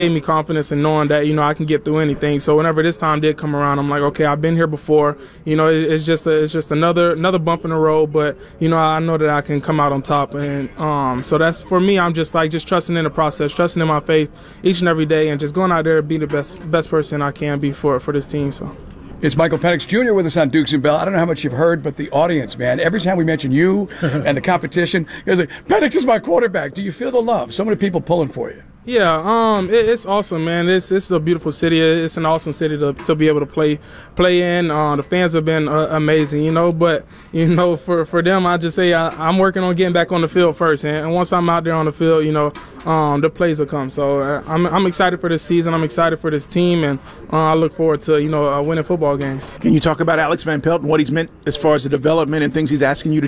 gave me confidence in knowing that, I can get through anything. So whenever this time did come around, I'm like, okay, I've been here before. It's just another bump in the road, but I know that I can come out on top. And so that's for me. I'm just trusting in the process, trusting in my faith each and every day, and just going out there and be the best person I can be for this team. So. It's Michael Penix Jr. with us on Dukes and Bell. I don't know how much you've heard, but the audience, man, every time we mention you and the competition, it's like, Penix is my quarterback. Do you feel the love? So many people pulling for you. Yeah, it's awesome, man. It's a beautiful city. It's an awesome city to be able to play in. The fans have been amazing, but for them, I just say I'm working on getting back on the field first, and once I'm out there on the field, the plays will come. So I'm excited for this season. I'm excited for this team, and I look forward to winning football games. Can you talk about Alex Van Pelt and what he's meant as far as the development and things he's asking you to